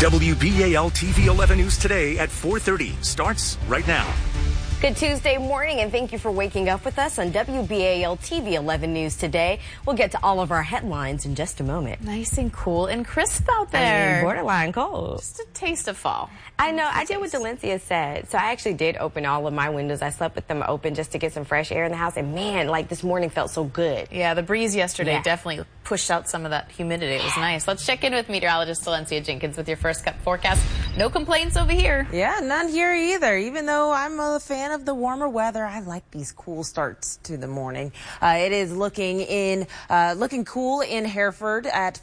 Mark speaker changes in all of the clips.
Speaker 1: WBAL TV 11 News Today at 4:30 starts right now.
Speaker 2: Good Tuesday morning, and thank you for waking up with us on WBAL TV 11 News Today. We'll get to all of our headlines in just a moment.
Speaker 3: Nice and cool and crisp out there.
Speaker 2: Borderline cold.
Speaker 3: Just a taste of fall.
Speaker 2: I know. I did what Delencia said. So I actually did open all of my windows. I slept with them open just to get some fresh air in the house. And man, like this morning felt so good.
Speaker 3: Yeah, the breeze yesterday definitely pushed out some of that humidity. It was nice. Let's check in with meteorologist Delencia Jenkins with your first cup forecast. No complaints over here.
Speaker 4: Yeah, none here either. Even though I'm a fan of the warmer weather, I like these cool starts to the morning. It is looking cool in Hereford at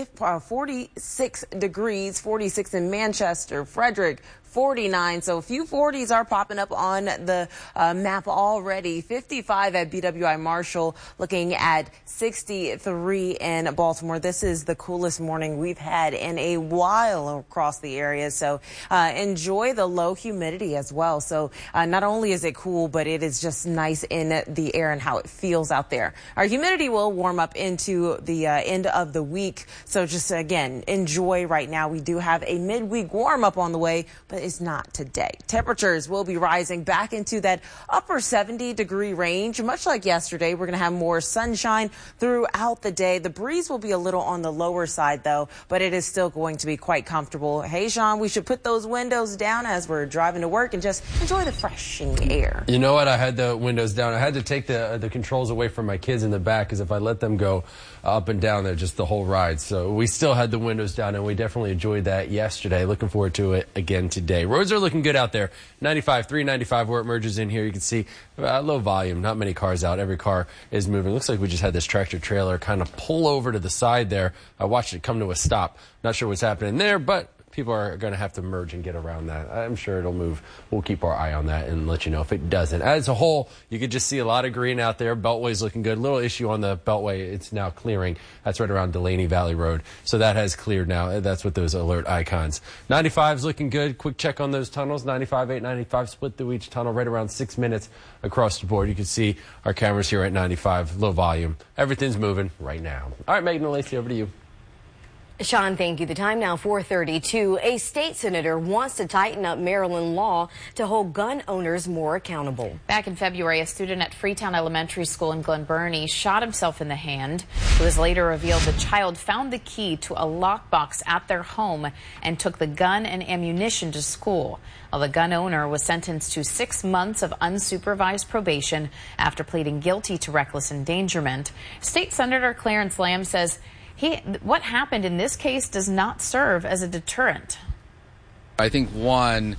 Speaker 4: 46 degrees, 46 in Manchester, Frederick, 49. So a few 40s are popping up on the map already. 55 at BWI Marshall, looking at 63 in Baltimore. This is the coolest morning we've had in a while across the area. So enjoy the low humidity as well. So not only is it cool, but it is just nice in the air and how it feels out there. Our humidity will warm up into the end of the week. So just again, enjoy right now. We do have a midweek warm up on the way, but it's not today. Temperatures will be rising back into that upper 70-degree range. Much like yesterday, we're going to have more sunshine throughout the day. The breeze will be a little on the lower side, though, but it is still going to be quite comfortable. Hey, Sean, we should put those windows down as we're driving to work and just enjoy the freshening air.
Speaker 5: You know what? I had the windows down. I had to take the controls away from my kids in the back, because if I let them go up and down there, just the whole ride. So we still had the windows down, and we definitely enjoyed that yesterday. Looking forward to it again today. Roads are looking good out there. 95, 395 where it merges in here. You can see low volume, not many cars out. Every car is moving. Looks like we just had this tractor trailer kind of pull over to the side there. I watched it come to a stop. Not sure what's happening there, but people are going to have to merge and get around that. I'm sure it'll move. We'll keep our eye on that and let you know if it doesn't. As a whole, you could just see a lot of green out there. Beltway's looking good. Little issue on the Beltway. It's now clearing. That's right around Delaney Valley Road. So that has cleared now. That's with those alert icons. 95's looking good. Quick check on those tunnels. 95, 895 split through each tunnel right around 6 minutes across the board. You can see our cameras here at 95. Low volume. Everything's moving right now. All right, Megan and Lacey, over to you.
Speaker 2: Sean, thank you. The time now 4:32. A state senator wants to tighten up Maryland law to hold gun owners more accountable.
Speaker 3: Back in February, a student at Freetown Elementary School in Glen Burnie shot himself in the hand. It was later revealed the child found the key to a lockbox at their home and took the gun and ammunition to school. Well, the gun owner was sentenced to 6 months of unsupervised probation after pleading guilty to reckless endangerment. State Senator Clarence Lamb says what happened in this case does not serve as a deterrent.
Speaker 6: I think, one,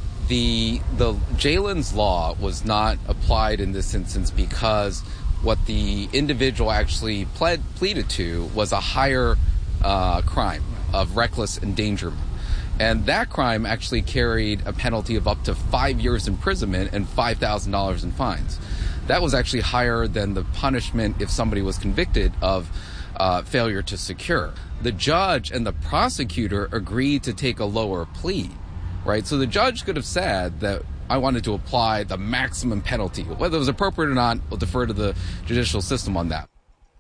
Speaker 6: the Jalen's law was not applied in this instance because what the individual actually pleaded to was a higher crime of reckless endangerment. And that crime actually carried a penalty of up to 5 years imprisonment and $5,000 in fines. That was actually higher than the punishment if somebody was convicted of failure to secure. The judge and the prosecutor agreed to take a lower plea, right? So the judge could have said that I wanted to apply the maximum penalty. Whether it was appropriate or not, we'll defer to the judicial system on that.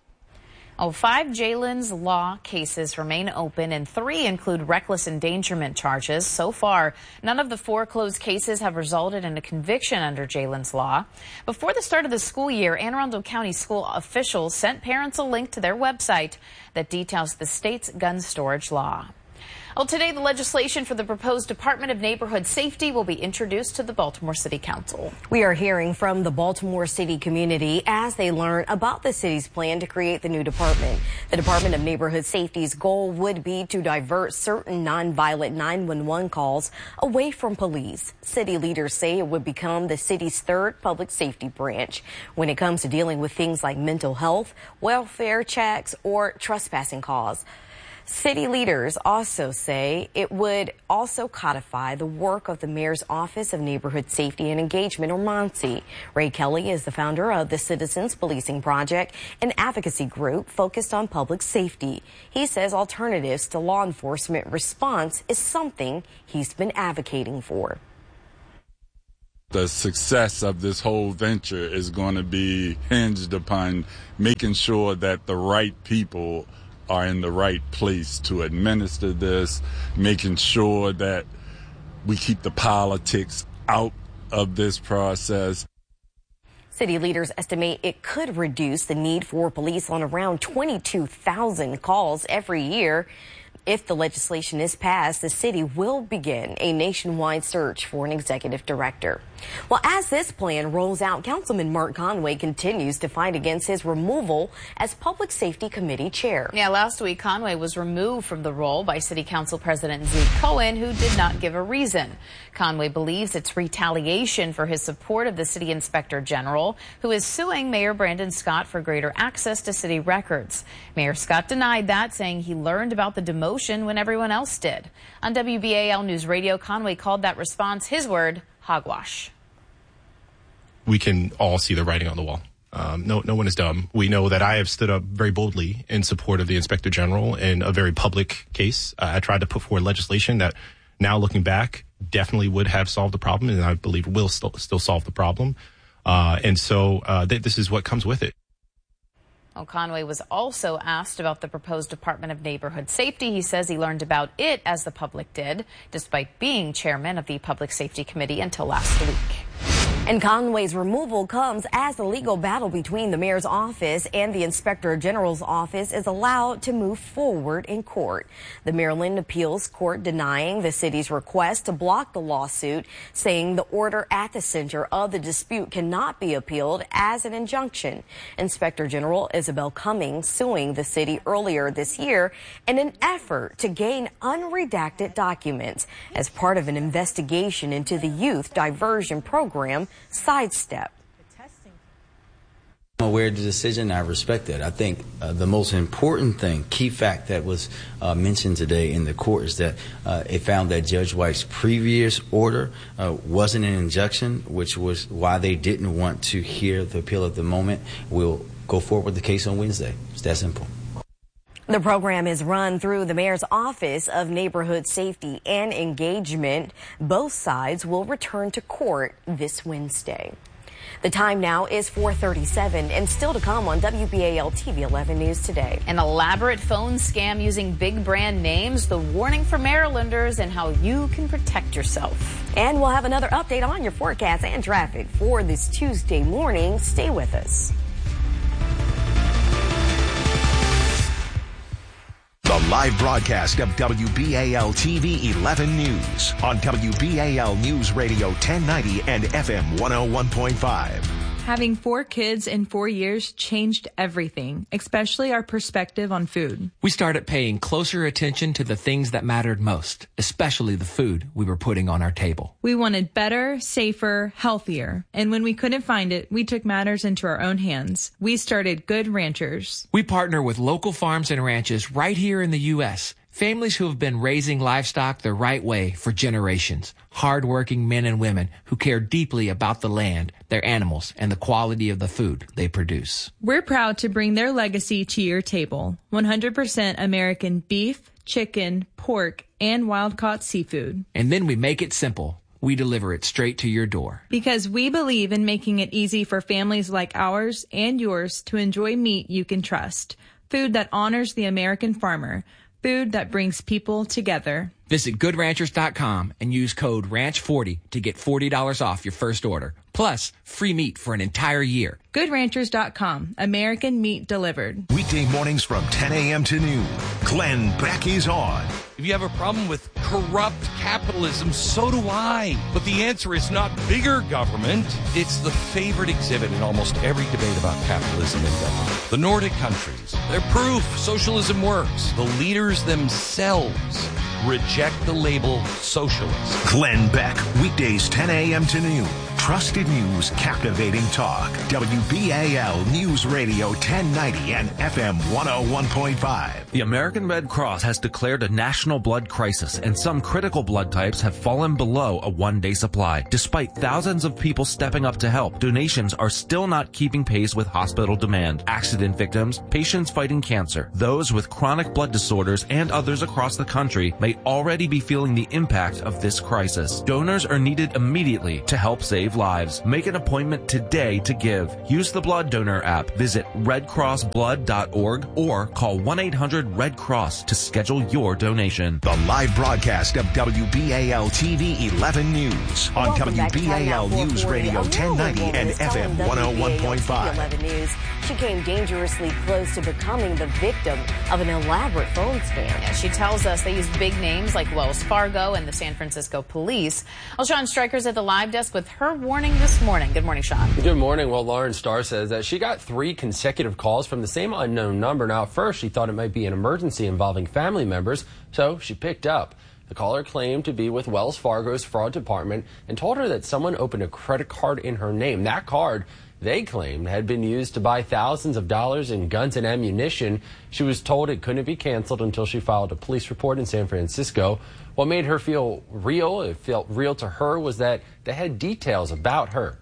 Speaker 3: 5 Jalen's law cases remain open, and 3 include reckless endangerment charges. So far, none of the 4 closed cases have resulted in a conviction under Jalen's law. Before the start of the school year, Anne Arundel County school officials sent parents a link to their website that details the state's gun storage law. Well, today, the legislation for the proposed Department of Neighborhood Safety will be introduced to the Baltimore City Council.
Speaker 2: We are hearing from the Baltimore City community as they learn about the city's plan to create the new department. The Department of Neighborhood Safety's goal would be to divert certain nonviolent 911 calls away from police. City leaders say it would become the city's 3rd public safety branch when it comes to dealing with things like mental health, welfare checks, or trespassing calls. City leaders also say it would also codify the work of the Mayor's Office of Neighborhood Safety and Engagement, or MONSE. Ray Kelly is the founder of the Citizens Policing Project, an advocacy group focused on public safety. He says alternatives to law enforcement response is something he's been advocating for.
Speaker 7: The success of this whole venture is going to be hinged upon making sure that the right people are in the right place to administer this, making sure that we keep the politics out of this process.
Speaker 2: City leaders estimate it could reduce the need for police on around 22,000 calls every year. If the legislation is passed, the city will begin a nationwide search for an executive director. Well, as this plan rolls out, Councilman Mark Conway continues to fight against his removal as Public Safety Committee chair.
Speaker 3: Yeah, last week, Conway was removed from the role by City Council President Zeke Cohen, who did not give a reason. Conway believes it's retaliation for his support of the City Inspector General, who is suing Mayor Brandon Scott for greater access to city records. Mayor Scott denied that, saying he learned about the demotion when everyone else did. On WBAL News Radio, Conway called that response, his word, hogwash.
Speaker 8: We can all see the writing on the wall. No one is dumb. We know that I have stood up very boldly in support of the Inspector General in a very public case. I tried to put forward legislation that now looking back definitely would have solved the problem, and I believe will still solve the problem. This is what comes with it.
Speaker 3: Well, Conway was also asked about the proposed Department of Neighborhood Safety. He says he learned about it as the public did, despite being chairman of the Public Safety Committee until last week.
Speaker 2: And Conway's removal comes as the legal battle between the mayor's office and the inspector general's office is allowed to move forward in court. The Maryland Appeals Court denying the city's request to block the lawsuit, saying the order at the center of the dispute cannot be appealed as an injunction. Inspector General Isabel Cummings suing the city earlier this year in an effort to gain unredacted documents as part of an investigation into the youth diversion program Sidestep.
Speaker 9: I'm aware of the decision. I respect that. I think the most important thing, key fact that was mentioned today in the court is that it found that Judge White's previous order wasn't an injunction, which was why they didn't want to hear the appeal at the moment. We'll go forward with the case on Wednesday. It's that simple.
Speaker 2: The program is run through the mayor's Office of Neighborhood Safety and Engagement. Both sides will return to court this Wednesday. The time now is 4:37 and still to come on WBAL TV 11 News Today.
Speaker 3: An elaborate phone scam using big brand names, the warning for Marylanders and how you can protect yourself.
Speaker 2: And we'll have another update on your forecast and traffic for this Tuesday morning. Stay with us.
Speaker 1: The live broadcast of WBAL TV 11 News on WBAL News Radio 1090 and FM 101.5.
Speaker 10: Having 4 kids in 4 years changed everything, especially our perspective on food.
Speaker 11: We started paying closer attention to the things that mattered most, especially the food we were putting on our table.
Speaker 10: We wanted better, safer, healthier. And when we couldn't find it, we took matters into our own hands. We started Good Ranchers.
Speaker 11: We partner with local farms and ranches right here in the U.S., families who have been raising livestock the right way for generations. Hardworking men and women who care deeply about the land, their animals, and the quality of the food they produce.
Speaker 10: We're proud to bring their legacy to your table. 100% American beef, chicken, pork, and wild-caught seafood.
Speaker 11: And then we make it simple. We deliver it straight to your door.
Speaker 10: Because we believe in making it easy for families like ours and yours to enjoy meat you can trust. Food that honors the American farmer. Food that brings people together.
Speaker 11: Visit GoodRanchers.com and use code RANCH40 to get $40 off your first order. Plus, free meat for an entire year.
Speaker 10: GoodRanchers.com. American meat delivered.
Speaker 1: Weekday mornings from 10 a.m. to noon. Glenn Beck is on.
Speaker 12: If you have a problem with corrupt capitalism, so do I. But the answer is not bigger government. It's the favorite exhibit in almost every debate about capitalism and government. The Nordic countries, they're proof socialism works. The leaders themselves reject the label socialist.
Speaker 1: Glenn Beck, weekdays 10 a.m. to noon. Trusted news, captivating talk. WBAL News Radio 1090 and FM 101.5.
Speaker 13: The American Red Cross has declared a national blood crisis, and some critical blood types have fallen below a one-day supply. Despite thousands of people stepping up to help, donations are still not keeping pace with hospital demand. Accident victims, patients fighting cancer, those with chronic blood disorders, and others across the country may already be feeling the impact of this crisis. Donors are needed immediately to help save save lives. Make an appointment today to give. Use the Blood Donor app. Visit redcrossblood.org or call 1-800-RED-CROSS to schedule your donation.
Speaker 1: The live broadcast of WBAL TV 11 News on WBAL News Radio 1090 and FM 101.5.
Speaker 2: 11 News. She came dangerously close to becoming the victim of an elaborate phone scam.
Speaker 3: Yeah, she tells us they used big names like Wells Fargo and the San Francisco police. Well, Sean Stryker's at the live desk with her warning this morning. Good morning, Sean.
Speaker 5: Good morning. Well, Lauren Starr says that she got 3 consecutive calls from the same unknown number. Now, at first, she thought it might be an emergency involving family members, so she picked up. The caller claimed to be with Wells Fargo's fraud department and told her that someone opened a credit card in her name. That card, they claimed, had been used to buy thousands of dollars in guns and ammunition. She was told it couldn't be canceled until she filed a police report in San Francisco. What made her feel real, it felt real to her, was that they had details about her.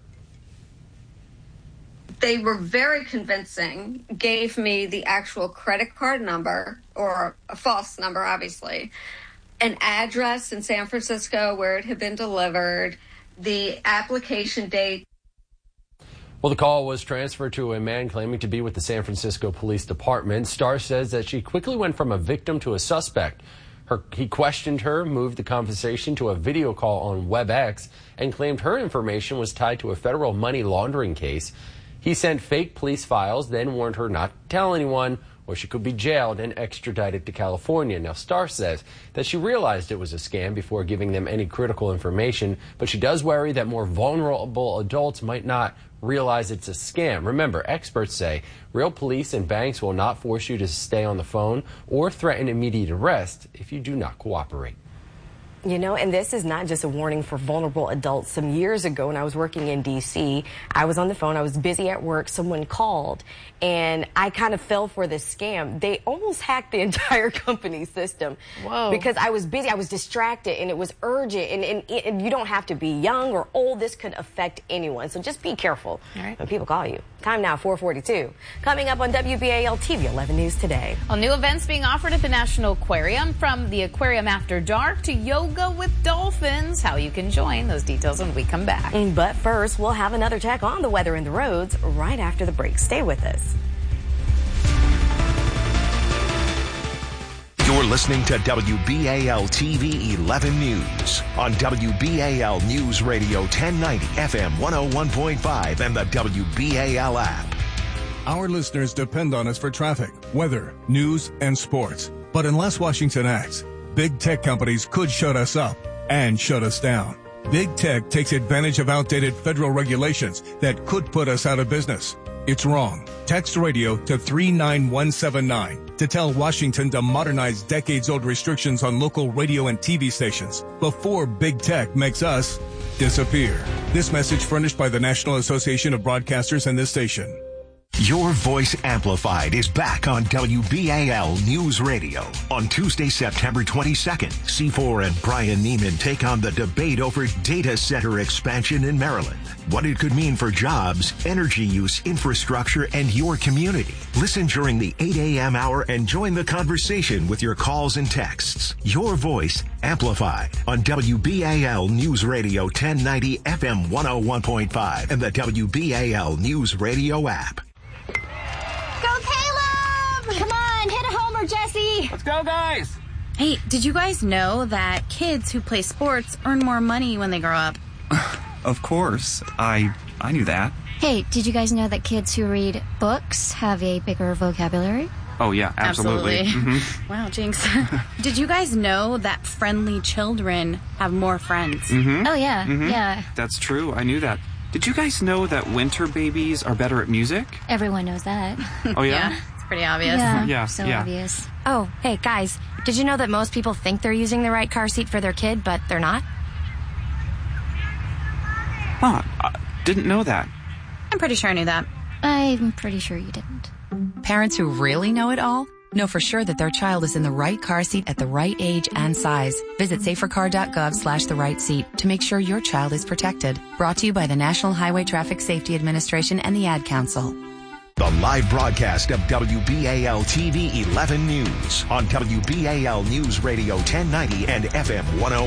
Speaker 14: They were very convincing, gave me the actual credit card number, or a false number, obviously, an address in San Francisco where it had been delivered, the application date.
Speaker 5: Well, the call was transferred to a man claiming to be with the San Francisco Police Department. Starr says that she quickly went from a victim to a suspect. He questioned her, moved the conversation to a video call on WebEx, and claimed her information was tied to a federal money laundering case. He sent fake police files, then warned her not to tell anyone, or she could be jailed and extradited to California. Now, Starr says that she realized it was a scam before giving them any critical information, but she does worry that more vulnerable adults might not realize it's a scam. Remember, experts say real police and banks will not force you to stay on the phone or threaten immediate arrest if you do not cooperate.
Speaker 2: You know, and this is not just a warning for vulnerable adults. Some years ago when I was working in D.C., I was on the phone, I was busy at work, someone called, and I kind of fell for this scam. They almost hacked the entire company system.
Speaker 3: Whoa.
Speaker 2: Because I was busy, I was distracted, and it was urgent, and you don't have to be young or old. This could affect anyone, so just be careful when people call you. Time now, 4:42. Coming up on WBAL TV 11 News today.
Speaker 3: Well, new events being offered at the National Aquarium, from the Aquarium After Dark to yoga with dolphins. How you can join, those details when we come back.
Speaker 2: But first, we'll have another check on the weather and the roads right after the break. Stay with us.
Speaker 1: You're listening to WBAL TV 11 News on WBAL News Radio 1090 FM 101.5 and the WBAL app.
Speaker 15: Our listeners depend on us for traffic, weather, news, and sports. But unless Washington acts, big tech companies could shut us up and shut us down. Big tech takes advantage of outdated federal regulations that could put us out of business. It's wrong. Text radio to 39179 to tell Washington to modernize decades-old restrictions on local radio and TV stations before big tech makes us disappear. This message furnished by the National Association of Broadcasters and this station.
Speaker 1: Your Voice Amplified is back on WBAL News Radio. On Tuesday, September 22nd, C4 and Brian Neiman take on the debate over data center expansion in Maryland. What it could mean for jobs, energy use, infrastructure, and your community. Listen during the 8 a.m. hour and join the conversation with your calls and texts. Your Voice Amplified on WBAL News Radio 1090 FM 101.5 and the WBAL News Radio app.
Speaker 16: Go Caleb! Come on, hit a homer, Jesse!
Speaker 17: Let's go, guys!
Speaker 18: Hey, did you guys know that kids who play sports earn more money when they grow up?
Speaker 17: Of course. I knew that.
Speaker 16: Hey, did you guys know that kids who read books have a bigger vocabulary?
Speaker 17: Oh, yeah, absolutely. Mm-hmm.
Speaker 18: Wow, Jinx. Did you guys know that friendly children have more friends?
Speaker 17: Mm-hmm.
Speaker 16: Oh, yeah,
Speaker 17: mm-hmm.
Speaker 16: yeah.
Speaker 17: That's true. I knew that. Did you guys know that winter babies are better at music?
Speaker 16: Everyone knows that.
Speaker 17: Oh, yeah?
Speaker 18: Yeah, it's pretty obvious.
Speaker 16: Yeah, so obvious.
Speaker 19: Oh, hey, guys, did you know that most people think they're using the right car seat for their kid, but they're not?
Speaker 17: Huh, didn't know that.
Speaker 18: I'm pretty sure I knew that.
Speaker 16: I'm pretty sure you didn't.
Speaker 20: Parents who really know it all know for sure that their child is in the right car seat at the right age and size. Visit safercar.gov/the-right seat to make sure your child is protected. Brought to you by the National Highway Traffic Safety Administration and the Ad Council.
Speaker 1: The live broadcast of WBAL TV 11 News on WBAL News Radio 1090 and FM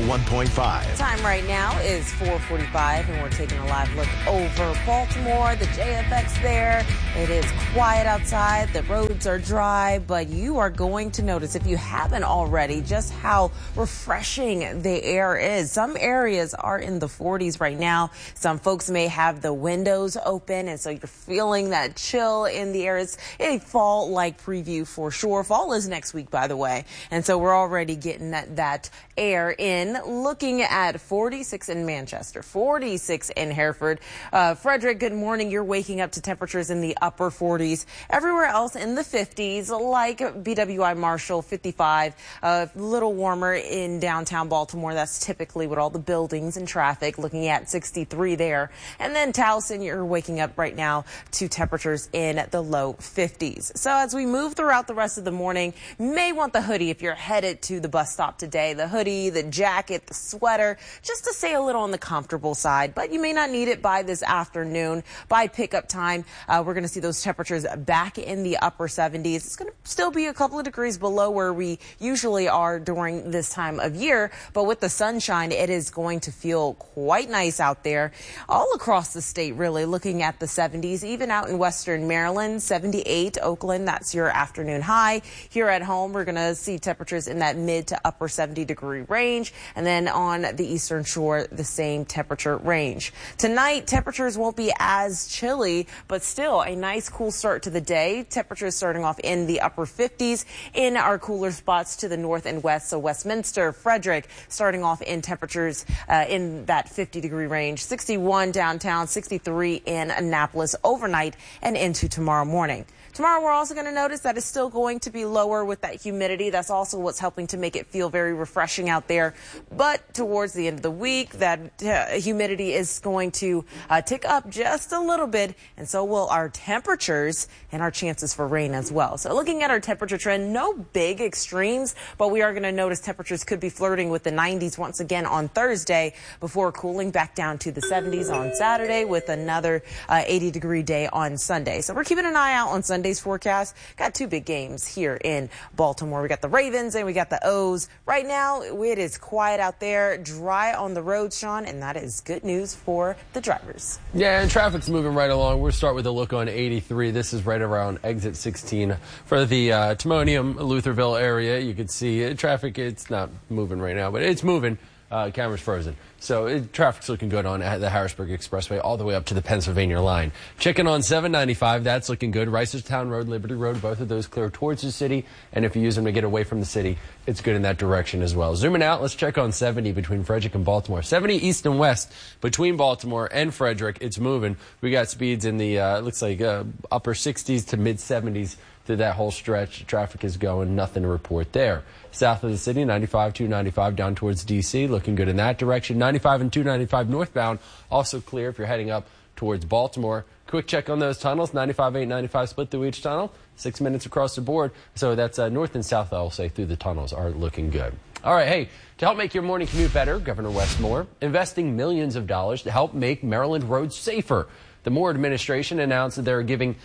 Speaker 1: 101.5.
Speaker 4: Time right now is 4:45, and we're taking a live look over Baltimore. The JFX there. It is quiet outside. The roads are dry, but you are going to notice, if you haven't already, just how refreshing the air is. Some areas are in the 40s right now. Some folks may have the windows open, and so you're feeling that chill in the air. It's a fall-like preview for sure. Fall is next week, by the way, and so we're already getting that air in. Looking at 46 in Manchester, 46 in Hereford. Frederick, good morning. You're waking up to temperatures in the upper 40s. Everywhere else in the 50s, like BWI Marshall, 55. A little warmer in downtown Baltimore. That's typically with all the buildings and traffic. Looking at 63 there. And then Towson, you're waking up right now to temperatures in the low 50s. So as we move throughout the rest of the morning, may want the hoodie if you're headed to the bus stop today. The hoodie, the jacket, the sweater, just to stay a little on the comfortable side. But you may not need it by this afternoon. By pickup time, we're going to see those temperatures back in the upper 70s. It's going to still be a couple of degrees below where we usually are during this time of year. But with the sunshine, it is going to feel quite nice out there all across the state, really. Looking at the 70s, even out in western Maryland, 78, Oakland, that's your afternoon high. Here at home, we're going to see temperatures in that mid to upper 70-degree range. And then on the eastern shore, the same temperature range. Tonight, temperatures won't be as chilly, but still a nice cool start to the day. Temperatures starting off in the upper 50s in our cooler spots to the north and west. So Westminster, Frederick, starting off in temperatures in that 50-degree range. 61 downtown, 63 in Annapolis overnight and into tomorrow morning. Tomorrow, we're also going to notice that it's still going to be lower with that humidity. That's also what's helping to make it feel very refreshing out there. But towards the end of the week, that humidity is going to tick up just a little bit, and so will our temperatures and our chances for rain as well. So looking at our temperature trend, no big extremes, but we are going to notice temperatures could be flirting with the 90s once again on Thursday before cooling back down to the 70s on Saturday with another 80-degree day on Sunday. So we're keeping an eye out on Sunday's forecast. Got two big games here in Baltimore. We got the Ravens and we got the O's. Right now, it is quiet out there, dry on the road, Sean, and that is good news for the drivers.
Speaker 5: Yeah, and traffic's moving right along. We'll start with a look on 83. This is right around exit 16 for the Timonium, Lutherville area. You can see traffic, it's not moving right now, but it's moving. Camera's frozen. So traffic's looking good on the Harrisburg Expressway all the way up to the Pennsylvania line. Checking on 795, that's looking good. Reisterstown Road, Liberty Road, both of those clear towards the city. And if you use them to get away from the city, it's good in that direction as well. Zooming out, let's check on 70 between Frederick and Baltimore. 70 east and west between Baltimore and Frederick. It's moving. We got speeds in the, looks like upper 60s to mid 70s. Through that whole stretch, traffic is going, nothing to report there. South of the city, 95, 295 down towards D.C., looking good in that direction. 95 and 295 northbound, also clear if you're heading up towards Baltimore. Quick check on those tunnels, 95, 895 split through each tunnel, 6 minutes across the board. So that's north and south, I'll say, through the tunnels are looking good. All right, hey, to help make your morning commute better, Governor Wes Moore investing millions of dollars to help make Maryland roads safer. The Moore administration announced that they're giving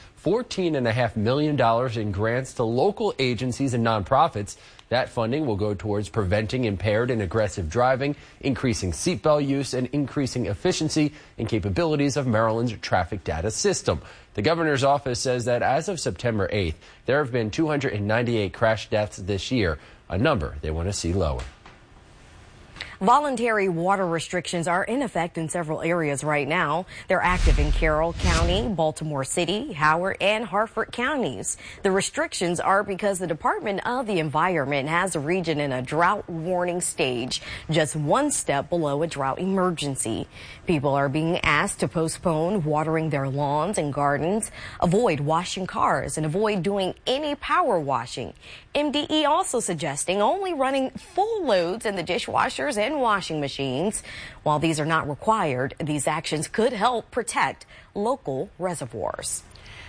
Speaker 5: $14.5 million in grants to local agencies and nonprofits. That funding will go towards preventing impaired and aggressive driving, increasing seatbelt use, and increasing efficiency and capabilities of Maryland's traffic data system. The governor's office says that as of September 8th, there have been 298 crash deaths this year, a number they want to see lower.
Speaker 2: Voluntary water restrictions are in effect in several areas right now. They're active in Carroll County, Baltimore City, Howard, and Harford counties. The restrictions are because the Department of the Environment has the region in a drought warning stage, just one step below a drought emergency. People are being asked to postpone watering their lawns and gardens, avoid washing cars, and avoid doing any power washing. MDE also suggesting only running full loads in the dishwashers and washing machines. While these are not required, these actions could help protect local reservoirs.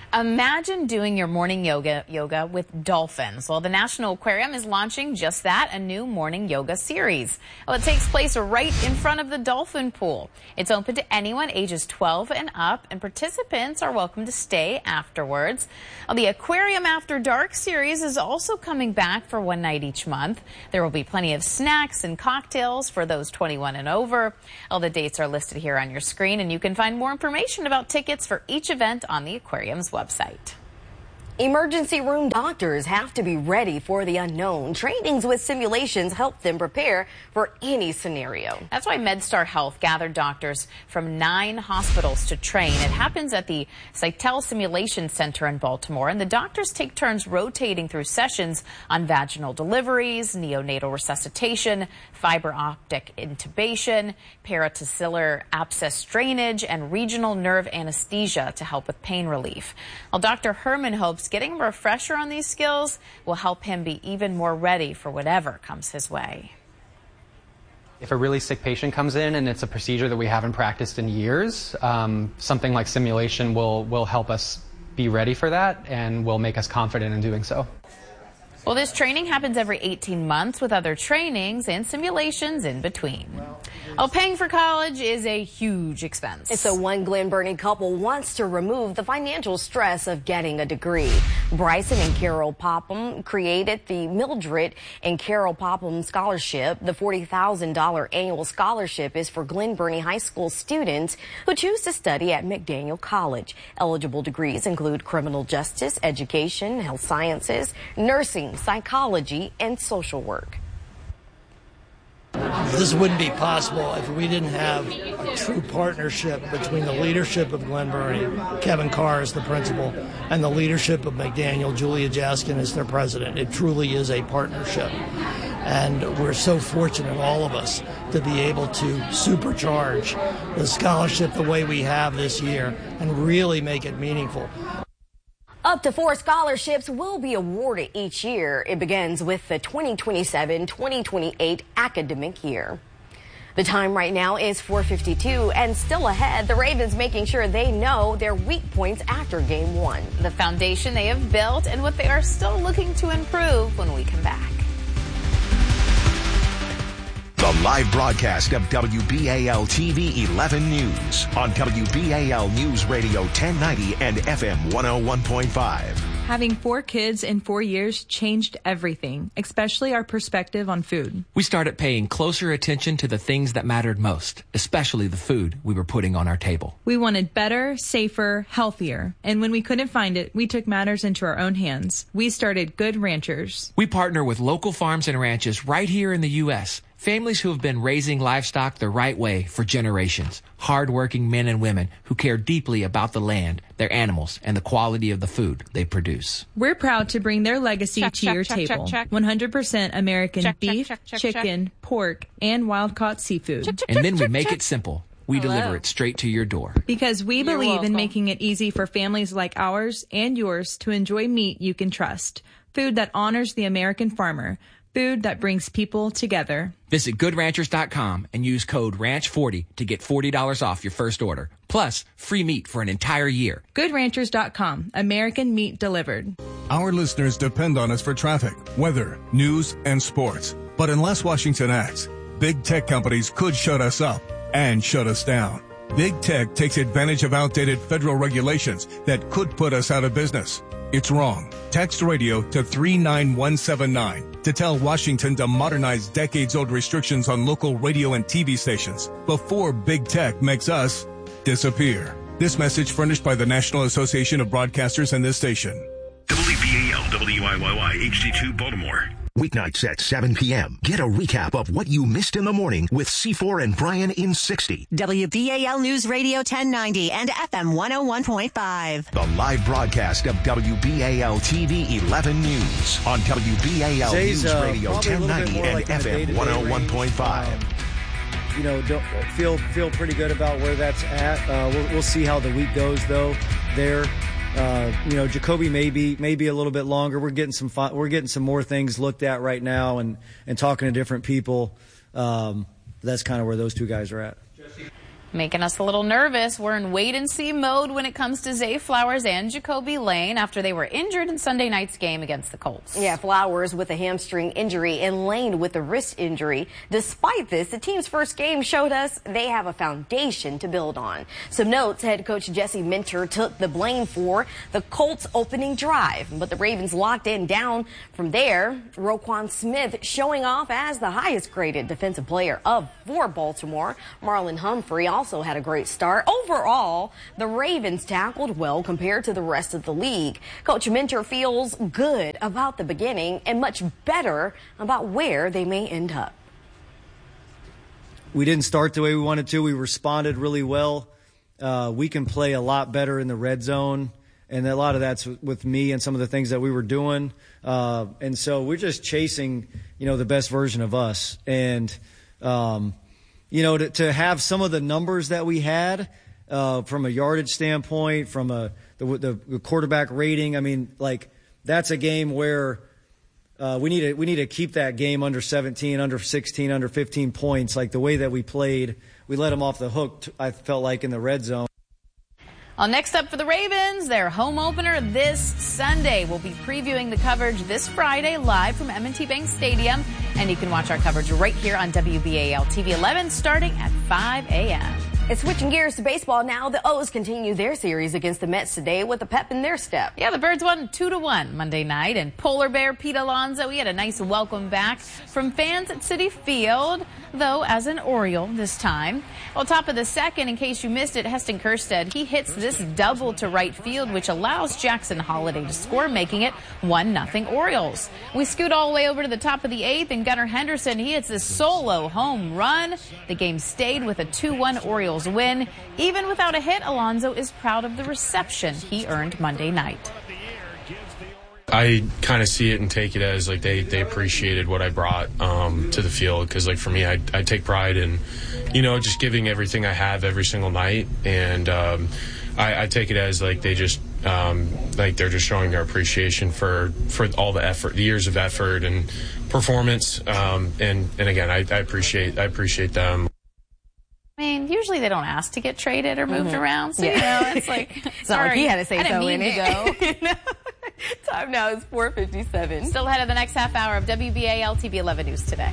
Speaker 3: Imagine doing your morning yoga with dolphins. Well, the National Aquarium is launching just that, a new morning yoga series. Well, it takes place right in front of the dolphin pool. It's open to anyone ages 12 and up, and participants are welcome to stay afterwards. Well, the Aquarium After Dark series is also coming back for one night each month. There will be plenty of snacks and cocktails for those 21 and over. All the dates are listed here on your screen, and you can find more information about tickets for each event on the aquarium's website.
Speaker 2: Emergency room doctors have to be ready for the unknown. Trainings with simulations help them prepare for any scenario.
Speaker 3: That's why MedStar Health gathered doctors from 9 hospitals to train. It happens at the Cytel Simulation Center in Baltimore, and the doctors take turns rotating through sessions on vaginal deliveries, neonatal resuscitation, fiber optic intubation, paratoscillar abscess drainage, and regional nerve anesthesia to help with pain relief. Well, Dr. Herman hopes getting a refresher on these skills will help him be even more ready for whatever comes his way.
Speaker 21: If a really sick patient comes in and it's a procedure that we haven't practiced in years, something like simulation will help us be ready for that and will make us confident in doing so.
Speaker 3: Well, this training happens every 18 months with other trainings and simulations in between. Paying for college is a huge expense.
Speaker 2: So one Glen Burnie couple wants to remove the financial stress of getting a degree. Bryson and Carol Popham created the Mildred and Carol Popham Scholarship. The $40,000 annual scholarship is for Glen Burnie High School students who choose to study at McDaniel College. Eligible degrees include criminal justice, education, health sciences, nursing, psychology, and social work.
Speaker 22: This wouldn't be possible if we didn't have a true partnership between the leadership of Glen Burnie, Kevin Carr is the principal, and the leadership of McDaniel, Julia Jaskin is their president. It truly is a partnership. And we're so fortunate, all of us, to be able to supercharge the scholarship the way we have this year and really make it meaningful.
Speaker 2: Up to 4 scholarships will be awarded each year. It begins with the 2027-2028 academic year. The time right now is 4:52 and still ahead. The Ravens making sure they know their weak points after game 1.
Speaker 3: The foundation they have built and what they are still looking to improve when we come back.
Speaker 1: The live broadcast of WBAL TV 11 News on WBAL News Radio 1090 and FM 101.5.
Speaker 10: Having 4 kids in 4 years changed everything, especially our perspective on food.
Speaker 11: We started paying closer attention to the things that mattered most, especially the food we were putting on our table.
Speaker 10: We wanted better, safer, healthier. And when we couldn't find it, we took matters into our own hands. We started Good Ranchers.
Speaker 11: We partner with local farms and ranches right here in the U.S., families who have been raising livestock the right way for generations. Hard-working men and women who care deeply about the land, their animals, and the quality of the food they produce.
Speaker 10: We're proud to bring their legacy to your table. 100% American beef, chicken, pork, and wild-caught seafood.
Speaker 11: And then we make it simple. We deliver it straight to your door.
Speaker 10: Because we believe in making it easy for families like ours and yours to enjoy meat you can trust. Food that honors the American farmer. Food that brings people together.
Speaker 11: Visit GoodRanchers.com and use code RANCH40 to get $40 off your first order. Plus, free meat for an entire year.
Speaker 10: GoodRanchers.com. American meat delivered.
Speaker 15: Our listeners depend on us for traffic, weather, news, and sports. But unless Washington acts, big tech companies could shut us up and shut us down. Big tech takes advantage of outdated federal regulations that could put us out of business. It's wrong. Text radio to 39179 to tell Washington to modernize decades-old restrictions on local radio and TV stations before big tech makes us disappear. This message furnished by the National Association of Broadcasters and this station.
Speaker 1: WBAL WIYY HD2 Baltimore. Weeknights at 7 p.m. Get a recap of what you missed in the morning with C4 and Brian in 60.
Speaker 23: WBAL News Radio 1090 and FM 101.5.
Speaker 1: The live broadcast of WBAL TV 11 News on WBAL News Radio 1090 and FM 101.5.
Speaker 24: You know, feel pretty good about where that's at. We'll see how the week goes, though. There. You know, Jacoby may be a little bit longer. We're getting some more things looked at right now and talking to different people. That's kind of where those two guys are at.
Speaker 3: Making us a little nervous. We're in wait-and-see mode when it comes to Zay Flowers and Jacoby Lane after they were injured in Sunday night's game against the Colts.
Speaker 2: Yeah, Flowers with a hamstring injury and Lane with a wrist injury. Despite this, the team's first game showed us they have a foundation to build on. Some notes, head coach Jesse Minter took the blame for the Colts' opening drive, but the Ravens locked in down from there. Roquan Smith showing off as the highest-graded defensive player for Baltimore. Marlon Humphrey also had a great start. Overall, the Ravens tackled well compared to the rest of the league. Coach Minter feels good about the beginning and much better about where they may end up.
Speaker 24: We didn't start the way we wanted to. We responded really well. We can play a lot better in the red zone, and a lot of that's with me and some of the things that we were doing. And so we're just chasing, the best version of us. And to have some of the numbers that we had from a yardage standpoint, from the quarterback rating, that's a game where we need to keep that game under 17, under 16, under 15 points. Like the way that we played, we let them off the hook, I felt like, in the red zone.
Speaker 3: Well, next up for the Ravens, their home opener this Sunday. We'll be previewing the coverage this Friday live from M&T Bank Stadium. And you can watch our coverage right here on WBAL TV 11 starting at 5 a.m.
Speaker 2: It's switching gears to baseball now. The O's continue their series against the Mets today with a pep in their step.
Speaker 3: Yeah, the Birds won 2-1 Monday night. And Polar Bear Pete Alonso, he had a nice welcome back from fans at Citi Field, though as an Oriole this time. Well, top of the second, in case you missed it, Heston Kjerstad, he hits this double to right field, which allows Jackson Holliday to score, making it 1-0 Orioles. We scoot all the way over to the top of the eighth, and Gunnar Henderson, he hits this solo home run. The game stayed with a 2-1 Orioles win. Even without a hit, Alonso is proud of the reception he earned Monday night.
Speaker 6: I kind of see it and take it as like they appreciated what I brought to the field, because like for me, I take pride in just giving everything I have every single night, and I take it as like they just they're just showing their appreciation for all the effort, the years of effort and performance, and again I appreciate them.
Speaker 3: I mean, usually they don't ask to get traded or moved around, so it's like
Speaker 2: it's not like he had to say so in
Speaker 3: it.
Speaker 2: Time now is 4:57.
Speaker 3: Still ahead of the next half hour of WBAL TV 11 News Today.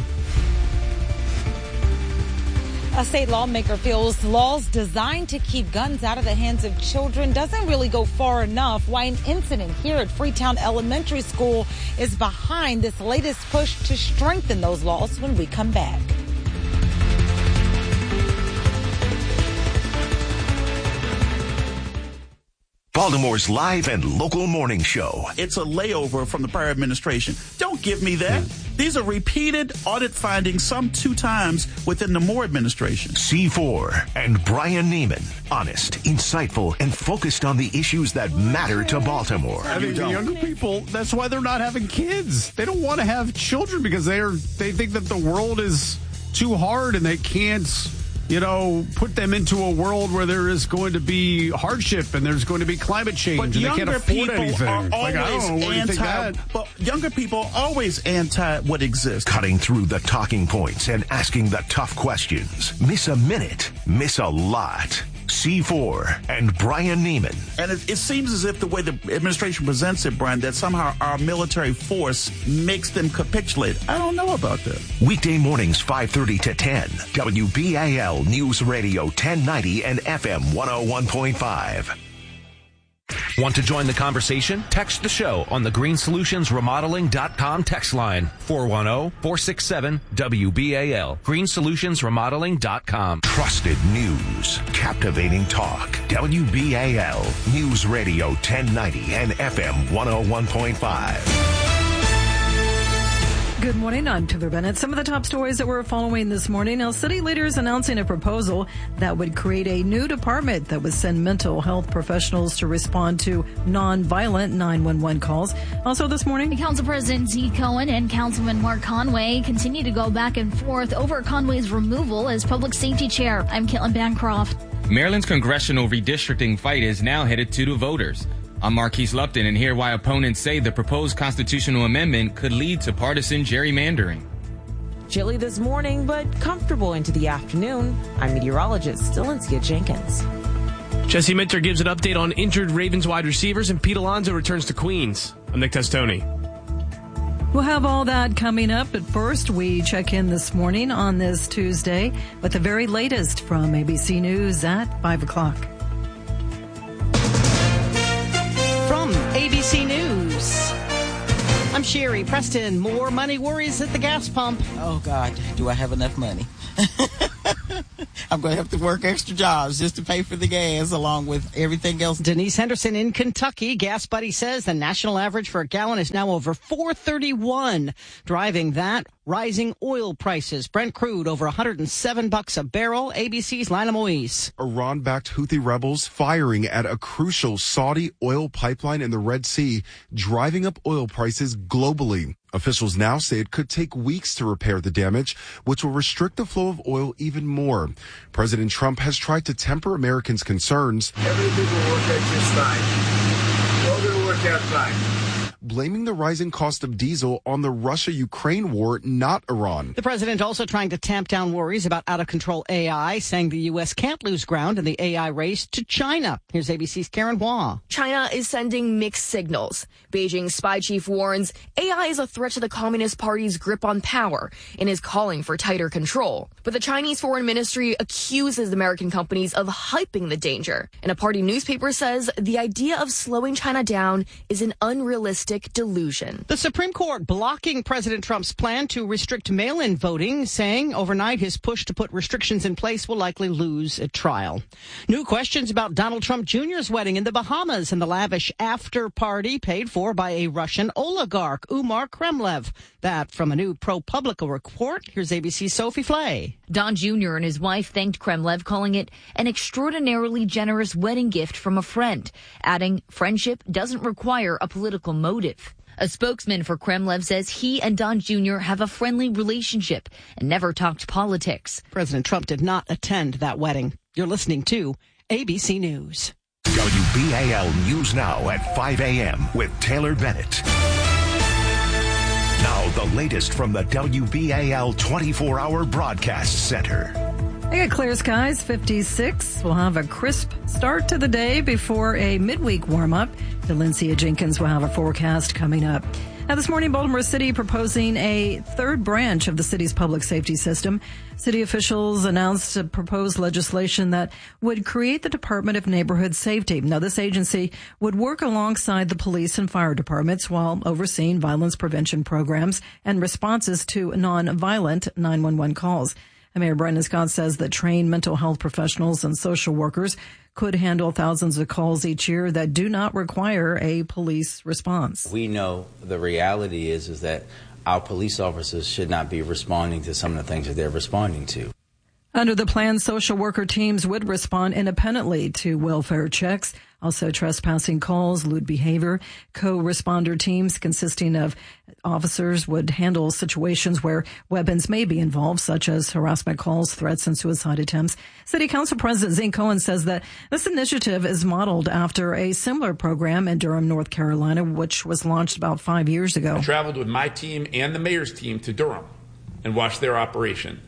Speaker 7: A state lawmaker feels laws designed to keep guns out of the hands of children doesn't really go far enough. Why an incident here at Freetown Elementary School is behind this latest push to strengthen those laws when we come back.
Speaker 1: Baltimore's live and local morning show.
Speaker 8: It's a layover from the prior administration. Don't give me that. These are repeated audit findings, some 2 times within the Moore administration.
Speaker 1: C4 and Brian Neiman. Honest, insightful, and focused on the issues that matter to Baltimore.
Speaker 9: I mean, the younger people, that's why they're not having kids. They don't want to have children because they think that the world is too hard and they can't put them into a world where there is going to be hardship and there's going to be climate change, and they can't afford anything.
Speaker 8: Like, I don't know, what do you think that? But younger people are always anti what exists.
Speaker 1: Cutting through the talking points and asking the tough questions. Miss a minute, miss a lot. C4 and Brian Neiman.
Speaker 8: And it seems as if the way the administration presents it, Brian, that somehow our military force makes them capitulate. I don't know about that.
Speaker 1: Weekday mornings 5:30 to 10. WBAL News Radio 1090 and FM 101.5.
Speaker 13: Want to join the conversation? Text the show on the greensolutionsremodeling.com text line 410-467-WBAL. greensolutionsremodeling.com.
Speaker 1: Trusted news, captivating talk. WBAL News Radio 1090 and FM 101.5.
Speaker 25: Good morning, I'm Taylor Bennett. Some of the top stories that we're following this morning. Now, city leaders announcing a proposal that would create a new department that would send mental health professionals to respond to nonviolent 911 calls. Also this morning,
Speaker 26: Council President Zeke Cohen and Councilman Mark Conway continue to go back and forth over Conway's removal as public safety chair. I'm Caitlin Bancroft.
Speaker 27: Maryland's congressional redistricting fight is now headed to the voters. I'm Marquise Lupton, and hear why opponents say the proposed constitutional amendment could lead to partisan gerrymandering.
Speaker 4: Chilly this morning, but comfortable into the afternoon. I'm meteorologist Stylincia Jenkins.
Speaker 12: Jesse Minter gives an update on injured Ravens wide receivers, and Pete Alonso returns to Queens. I'm Nick Testoni.
Speaker 25: We'll have all that coming up, but first we check in this morning on this Tuesday with the very latest from ABC News at 5 o'clock.
Speaker 14: From ABC News, I'm Sherry. Preston, more money worries at the gas pump.
Speaker 16: Oh, God, do I have enough money? I'm going to have to work extra jobs just to pay for the gas along with everything else.
Speaker 14: Denise Henderson in Kentucky. Gas Buddy says the national average for a gallon is now over $4.31. Driving that, rising oil prices. Brent crude over $107 a barrel. ABC's Lila Moise.
Speaker 17: Iran-backed Houthi rebels firing at a crucial Saudi oil pipeline in the Red Sea, driving up oil prices globally. Officials now say it could take weeks to repair the damage, which will restrict the flow of oil even more. President Trump has tried to temper Americans' concerns.
Speaker 18: Everything will work out just fine. It's all going to work out fine.
Speaker 17: Blaming the rising cost of diesel on the Russia-Ukraine war, not Iran.
Speaker 14: The president also trying to tamp down worries about out-of-control AI, saying the U.S. can't lose ground in the AI race to China. Here's ABC's Karen Hua.
Speaker 19: China is sending mixed signals. Beijing's spy chief warns AI is a threat to the Communist Party's grip on power and is calling for tighter control. But the Chinese Foreign Ministry accuses American companies of hyping the danger. And a party newspaper says the idea of slowing China down is an unrealistic delusion.
Speaker 14: The Supreme Court blocking President Trump's plan to restrict mail-in voting, saying overnight his push to put restrictions in place will likely lose at trial. New questions about Donald Trump Jr.'s wedding in the Bahamas and the lavish after-party paid for by a Russian oligarch, Umar Kremlev. That from a new ProPublica report. Here's ABC's Sophie Flay.
Speaker 20: Don Jr. and his wife thanked Kremlev, calling it an extraordinarily generous wedding gift from a friend, adding friendship doesn't require a political motive. A spokesman for Kremlev says he and Don Jr. have a friendly relationship and never talked politics.
Speaker 14: President Trump did not attend that wedding. You're listening to ABC News.
Speaker 1: WBAL News Now at 5 a.m. with Taylor Bennett. Now, the latest from the WBAL 24-hour broadcast center.
Speaker 25: I got clear skies, 56. We'll have a crisp start to the day before a midweek warm-up. Stylincia Jenkins will have a forecast coming up. Now, this morning, Baltimore City proposing a third branch of the city's public safety system. City officials announced a proposed legislation that would create the Department of Neighborhood Safety. Now, this agency would work alongside the police and fire departments while overseeing violence prevention programs and responses to non-violent 911 calls. Mayor Brandon Scott says that trained mental health professionals and social workers could handle thousands of calls each year that do not require a police response.
Speaker 28: We know the reality is that our police officers should not be responding to some of the things that they're responding to.
Speaker 25: Under the plan, social worker teams would respond independently to welfare checks, also trespassing calls, lewd behavior. Co-responder teams consisting of officers would handle situations where weapons may be involved, such as harassment calls, threats, and suicide attempts. City Council President Zane Cohen says that this initiative is modeled after a similar program in Durham, North Carolina, which was launched about 5 years ago.
Speaker 29: I traveled with my team and the mayor's team to Durham and watched their operation.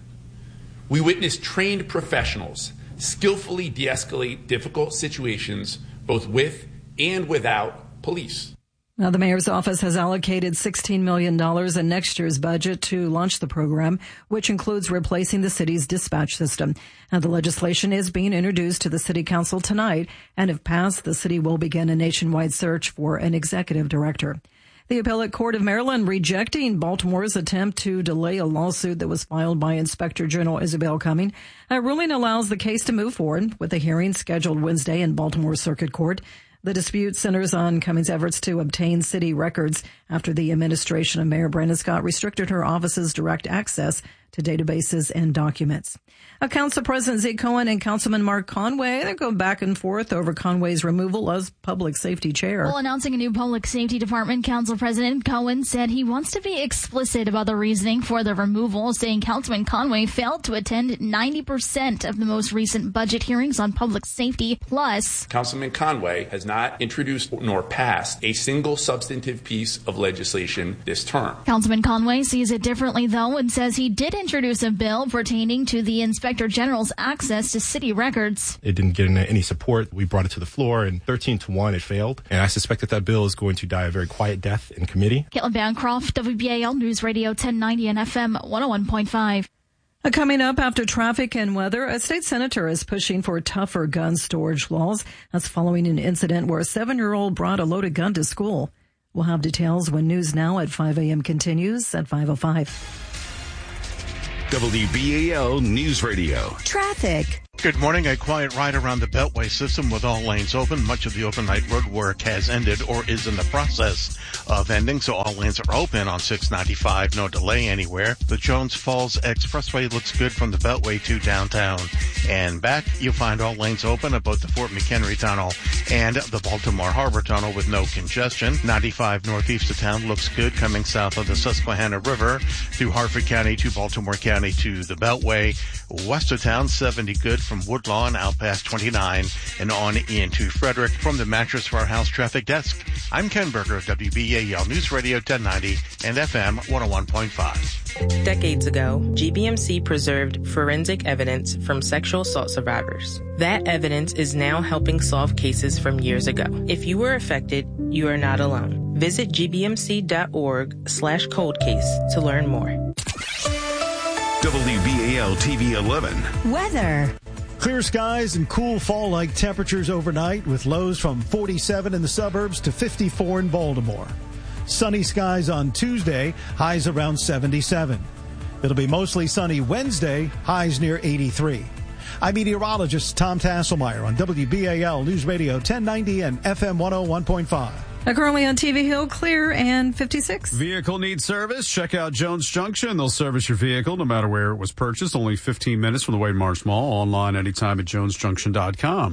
Speaker 29: We witnessed trained professionals skillfully de-escalate difficult situations, both with and without police.
Speaker 25: Now, the mayor's office has allocated $16 million in next year's budget to launch the program, which includes replacing the city's dispatch system. Now, the legislation is being introduced to the city council tonight, and if passed, the city will begin a nationwide search for an executive director. The Appellate Court of Maryland rejecting Baltimore's attempt to delay a lawsuit that was filed by Inspector General Isabel Cumming. A ruling allows the case to move forward with a hearing scheduled Wednesday in Baltimore Circuit Court. The dispute centers on Cummings' efforts to obtain city records after the administration of Mayor Brandon Scott restricted her office's direct access to databases and documents. Council President Zeke Cohen and Councilman Mark Conway, they're going back and forth over Conway's removal as public safety chair.
Speaker 26: While announcing a new public safety department, Council President Cohen said he wants to be explicit about the reasoning for the removal, saying Councilman Conway failed to attend 90% of the most recent budget hearings on public safety. Plus,
Speaker 29: Councilman Conway has not introduced nor passed a single substantive piece of legislation this term.
Speaker 26: Councilman Conway sees it differently, though, and says he did introduce a bill pertaining to the Inspector General's access to city records.
Speaker 5: It didn't get any support. We brought it to the floor, and 13-1, it failed. And I suspect that bill is going to die a very quiet death in committee.
Speaker 26: Caitlin Bancroft, WBAL News Radio 1090 and FM 101.5.
Speaker 25: Coming up after traffic and weather, a state senator is pushing for tougher gun storage laws. That's following an incident where a 7-year-old brought a loaded gun to school. We'll have details when News Now at 5 a.m. continues at 5:05.
Speaker 1: WBAL News Radio.
Speaker 6: Traffic. Good morning. A quiet ride around the Beltway system with all lanes open. Much of the overnight road work has ended or is in the process of ending, so all lanes are open on 695. No delay anywhere. The Jones Falls Expressway looks good from the Beltway to downtown and back. You'll find all lanes open at both the Fort McHenry Tunnel and the Baltimore Harbor Tunnel with no congestion. 95 northeast of town looks good coming south of the Susquehanna River through Harford County to Baltimore County to the Beltway. West of town, 70 good from Woodlawn out past 29 and on into Frederick. From the Mattress Warehouse Traffic Desk, I'm Ken Berger of WBAL News Radio 1090 and FM 101.5.
Speaker 10: Decades ago, GBMC preserved forensic evidence from sexual assault survivors. That evidence is now helping solve cases from years ago. If you were affected, you are not alone. Visit gbmc.org/coldcase to learn more.
Speaker 1: WBAL TV 11.
Speaker 6: Weather.
Speaker 11: Clear skies and cool fall-like temperatures overnight with lows from 47 in the suburbs to 54 in Baltimore. Sunny skies on Tuesday, highs around 77. It'll be mostly sunny Wednesday, highs near 83. I'm meteorologist Tom Tasselmeyer on WBAL News Radio 1090 and FM 101.5.
Speaker 25: Currently on TV Hill, clear and 56.
Speaker 9: Vehicle needs service? Check out Jones Junction. They'll service your vehicle no matter where it was purchased. Only 15 minutes from the Wade Marsh Mall. Online anytime at jonesjunction.com.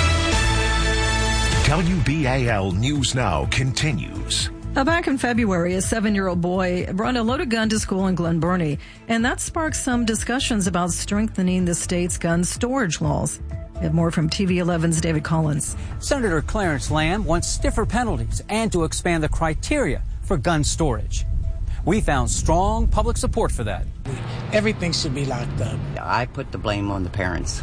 Speaker 1: WBAL News Now continues.
Speaker 25: Back in February, a 7-year-old boy brought a loaded gun to school in Glen Burnie, and that sparked some discussions about strengthening the state's gun storage laws. We have more from TV 11's David Collins.
Speaker 15: Senator Clarence Lamb wants stiffer penalties and to expand the criteria for gun storage. We found strong public support for that.
Speaker 21: Everything should be locked up.
Speaker 22: I put the blame on the parents.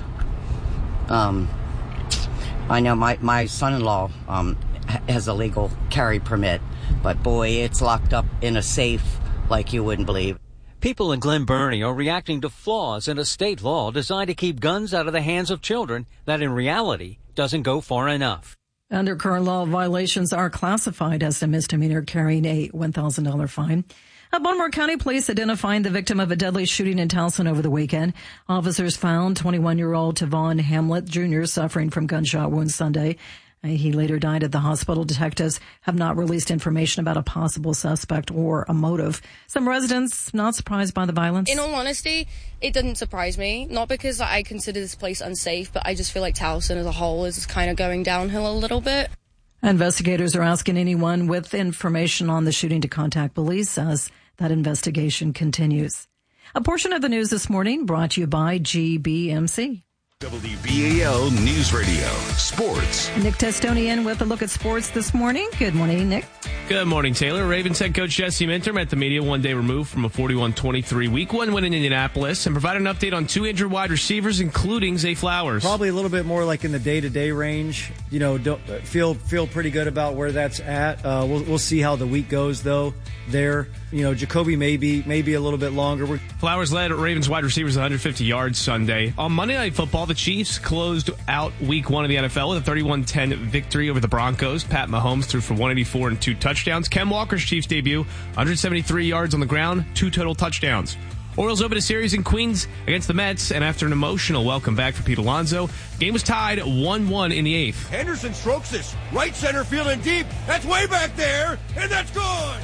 Speaker 22: I know my son-in-law has a legal carry permit, but boy, it's locked up in a safe like you wouldn't believe.
Speaker 15: People in Glen Burnie are reacting to flaws in a state law designed to keep guns out of the hands of children that in reality doesn't go far enough.
Speaker 25: Under current law, violations are classified as a misdemeanor, carrying a $1,000 fine. Baltimore County Police identifying the victim of a deadly shooting in Towson over the weekend. Officers found 21-year-old Tavon Hamlet Jr. suffering from gunshot wounds Sunday. He later died at the hospital. Detectives have not released information about a possible suspect or a motive. Some residents not surprised by the violence.
Speaker 23: In all honesty, it doesn't surprise me. Not because I consider this place unsafe, but I just feel like Towson as a whole is kind of going downhill a little bit.
Speaker 25: Investigators are asking anyone with information on the shooting to contact police as that investigation continues. A portion of the news this morning brought to you by GBMC.
Speaker 1: WBAL News Radio Sports.
Speaker 25: Nick Testonian with a look at sports this morning. Good morning, Nick.
Speaker 12: Good morning, Taylor. Ravens head coach Jesse Minter met the media one day removed from a 41-23 week one win in Indianapolis and provided an update on 2 injured wide receivers, including Zay Flowers.
Speaker 24: Probably a little bit more like in the day-to-day range. You know, don't feel pretty good about where that's at. We'll see how the week goes, though. There, you know, Jacoby maybe a little bit longer.
Speaker 12: Flowers led Ravens wide receivers 150 yards Sunday. On Monday Night Football, the Chiefs closed out Week 1 of the NFL with a 31-10 victory over the Broncos. Pat Mahomes threw for 184 and 2 touchdowns. Ken Walker's Chiefs debut, 173 yards on the ground, 2 total touchdowns. Orioles opened a series in Queens against the Mets, and after an emotional welcome back for Pete Alonso, game was tied 1-1 in the 8th.
Speaker 30: Henderson strokes this. Right center field and deep. That's way back there, and that's gone.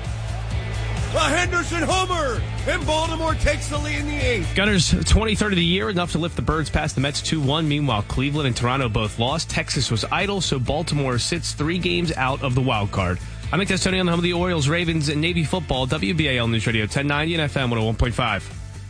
Speaker 30: A Henderson homer, and Baltimore takes the lead in the 8th.
Speaker 12: Gunners' 23rd of the year, enough to lift the Birds past the Mets 2-1. Meanwhile, Cleveland and Toronto both lost. Texas was idle, so Baltimore sits 3 games out of the wild card. I'm Nick Testoni on the home of the Orioles, Ravens, and Navy football. WBAL News Radio 1090 and FM 101.5.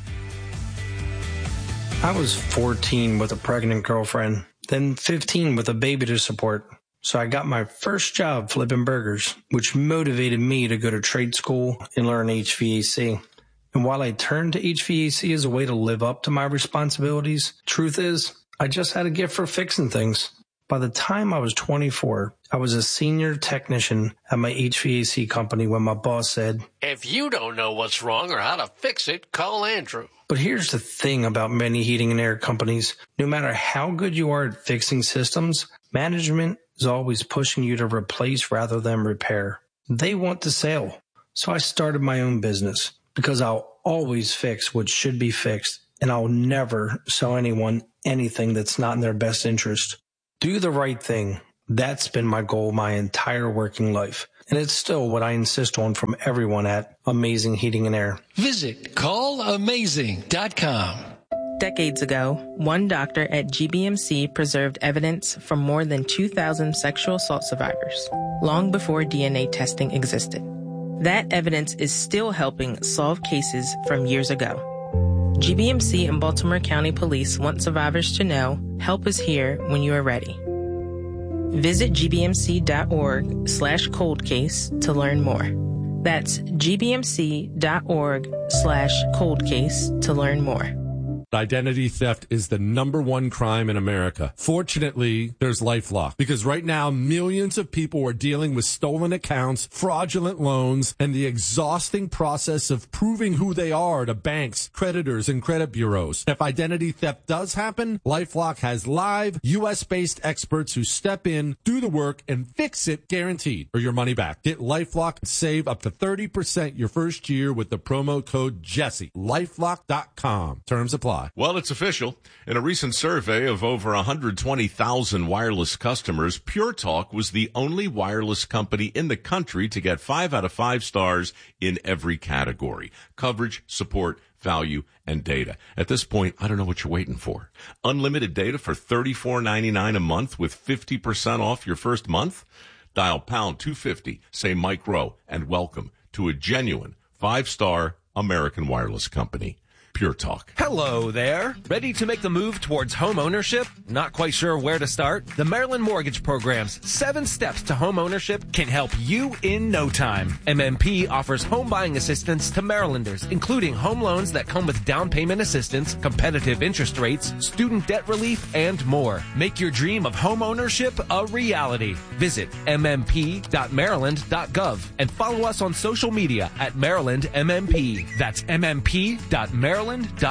Speaker 31: I was 14 with a pregnant girlfriend, then 15 with a baby to support. So I got my first job flipping burgers, which motivated me to go to trade school and learn HVAC. And while I turned to HVAC as a way to live up to my responsibilities, truth is, I just had a gift for fixing things. By the time I was 24, I was a senior technician at my HVAC company when my boss said,
Speaker 2: "If you don't know what's wrong or how to fix it, call Andrew."
Speaker 31: But here's the thing about many heating and air companies. No matter how good you are at fixing systems, management is always pushing you to replace rather than repair. They want the sale. So I started my own business because I'll always fix what should be fixed, and I'll never sell anyone anything that's not in their best interest. Do the right thing. That's been my goal my entire working life. And it's still what I insist on from everyone at Amazing Heating and Air.
Speaker 2: Visit callamazing.com.
Speaker 10: Decades ago, one doctor at GBMC preserved evidence from more than 2,000 sexual assault survivors, long before DNA testing existed. That evidence is still helping solve cases from years ago. GBMC and Baltimore County Police want survivors to know help is here when you are ready. Visit gbmc.org/coldcase to learn more. That's gbmc.org/coldcase to learn more.
Speaker 3: Identity theft is the #1 crime in America. Fortunately, there's LifeLock, because right now millions of people are dealing with stolen accounts, fraudulent loans, and the exhausting process of proving who they are to banks, creditors, and credit bureaus. If identity theft does happen, LifeLock has live U.S.-based experts who step in, do the work, and fix it guaranteed, or your money back. Get LifeLock and save up to 30% your first year with the promo code Jesse. LifeLock.com. Terms apply.
Speaker 4: Well, it's official. In a recent survey of over 120,000 wireless customers, Pure Talk was the only wireless company in the country to get 5 out of 5 stars in every category: coverage, support, value, and data. At this point, I don't know what you're waiting for. Unlimited data for $34.99 a month with 50% off your first month? Dial pound 250, say Mike Rowe, and welcome to a genuine 5-star American wireless company. Pure Talk.
Speaker 7: Hello there. Ready to make the move towards home ownership? Not quite sure where to start? The Maryland Mortgage Program's 7 steps to home ownership can help you in no time. MMP offers home buying assistance to Marylanders, including home loans that come with down payment assistance, competitive interest rates, student debt relief, and more. Make your dream of home ownership a reality. Visit mmp.maryland.gov and follow us on social media at Maryland MMP. That's mmp.maryland.gov.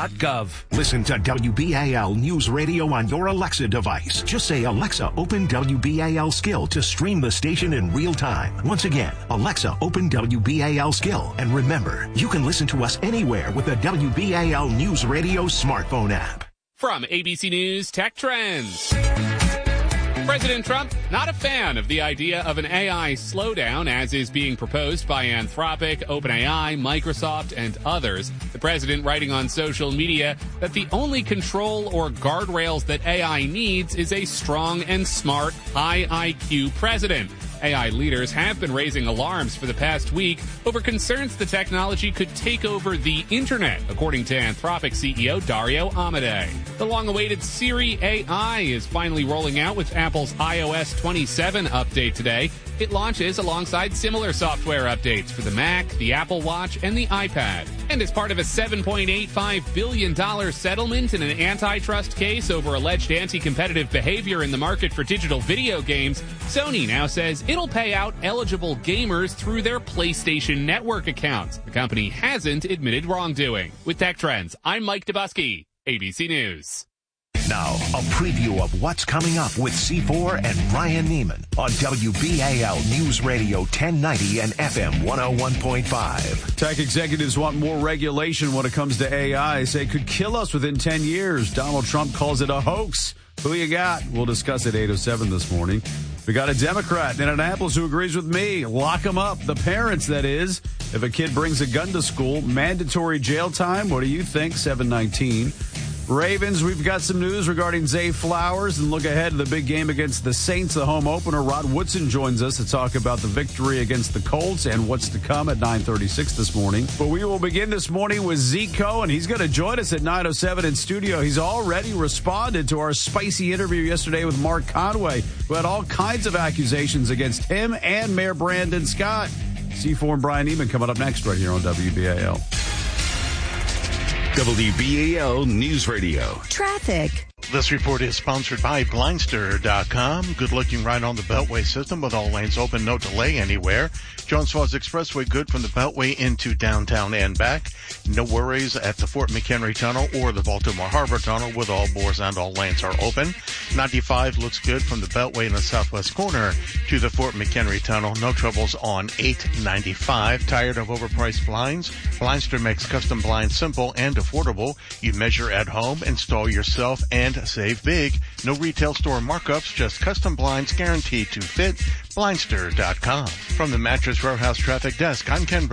Speaker 1: Listen to WBAL News Radio on your Alexa device. Just say, "Alexa, open WBAL Skill" to stream the station in real time. Once again, Alexa, open WBAL Skill. And remember, you can listen to us anywhere with the WBAL News Radio smartphone app.
Speaker 8: From ABC News Tech Trends. President Trump, not a fan of the idea of an AI slowdown as is being proposed by Anthropic, OpenAI, Microsoft, and others. The president writing on social media that the only control or guardrails that AI needs is a strong and smart, high IQ president. AI leaders have been raising alarms for the past week over concerns the technology could take over the internet, according to Anthropic CEO Dario Amodei. The long-awaited Siri AI is finally rolling out with Apple's iOS 27 update today. It launches alongside similar software updates for the Mac, the Apple Watch, and the iPad. And as part of a $7.85 billion settlement in an antitrust case over alleged anti-competitive behavior in the market for digital video games, Sony now says it'll pay out eligible gamers through their PlayStation Network accounts. The company hasn't admitted wrongdoing. With Tech Trends, I'm Mike Dubusky, ABC News.
Speaker 1: Now, a preview of what's coming up with C4 and Brian Neiman on WBAL News Radio 1090 and FM 101.5.
Speaker 9: Tech executives want more regulation when it comes to AI. Say it could kill us within 10 years. Donald Trump calls it a hoax. Who you got? We'll discuss at 8:07 this morning. We got a Democrat in Annapolis who agrees with me. Lock them up. The parents, that is. If a kid brings a gun to school, mandatory jail time. What do you think? 719. Ravens, we've got some news regarding Zay Flowers and look ahead to the big game against the Saints, the home opener. Rod Woodson joins us to talk about the victory against the Colts and what's to come at 9:36 this morning. But we will begin this morning with Zeke Cohen. He's going to join us at 9:07 in studio. He's already responded to our spicy interview yesterday with Mark Conway, who had all kinds of accusations against him and Mayor Brandon Scott. C4 and Brian Neiman coming up next right here on WBAL.
Speaker 5: WBAL News Radio.
Speaker 13: Traffic.
Speaker 6: This report is sponsored by Blindster.com. Good looking right on the Beltway system with all lanes open, no delay anywhere. Jones Falls Expressway good from the Beltway into downtown and back. No worries at the Fort McHenry Tunnel or the Baltimore Harbor Tunnel with all bores and all lanes are open. 95 looks good from the Beltway in the southwest corner to the Fort McHenry Tunnel. No troubles on 895. Tired of overpriced blinds? Blindster makes custom blinds simple and affordable. You measure at home, install yourself, and save big. No retail store markups, just custom blinds guaranteed to fit. Blindster.com. From the Mattress Row House Traffic Desk, I'm Ken